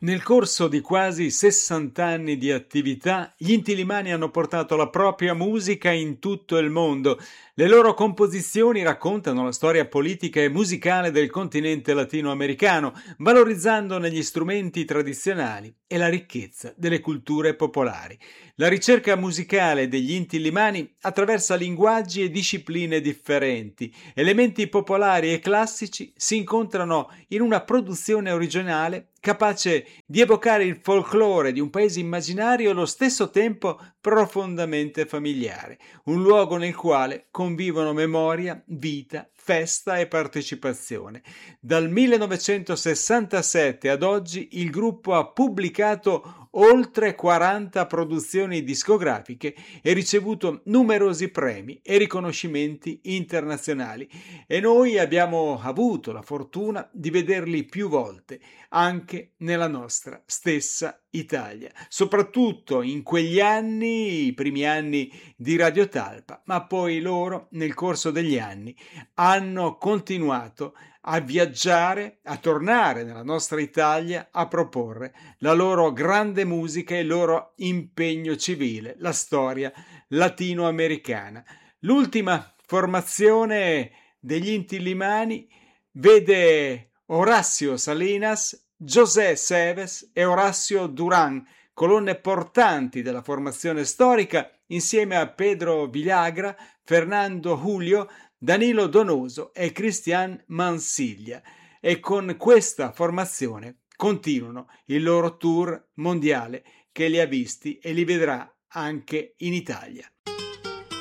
Nel corso di quasi 60 anni di attività, gli Inti-Illimani hanno portato la propria musica in tutto il mondo. Le loro composizioni raccontano la storia politica e musicale del continente latinoamericano, valorizzando gli strumenti tradizionali e la ricchezza delle culture popolari. La ricerca musicale degli Inti-Illimani attraversa linguaggi e discipline differenti. Elementi popolari e classici si incontrano in una produzione originale capace di evocare il folklore di un paese immaginario e allo stesso tempo profondamente familiare, un luogo nel quale convivono memoria, vita, festa e partecipazione. Dal 1967 ad oggi il gruppo ha pubblicato oltre 40 produzioni discografiche e ricevuto numerosi premi e riconoscimenti internazionali e noi abbiamo avuto la fortuna di vederli più volte anche nella nostra stessa Italia, soprattutto in quegli anni, i primi anni di Radio Talpa, ma poi loro nel corso degli anni hanno continuato a viaggiare, a tornare nella nostra Italia a proporre la loro grande musica e il loro impegno civile, la storia latinoamericana. L'ultima formazione degli Inti-Illimani vede Horacio Salinas, José Seves e Horacio Durán, colonne portanti della formazione storica, insieme a Pedro Villagra, Fernando Julio, Danilo Donoso e Cristian Mansiglia. E con questa formazione continuano il loro tour mondiale che li ha visti e li vedrà anche in Italia.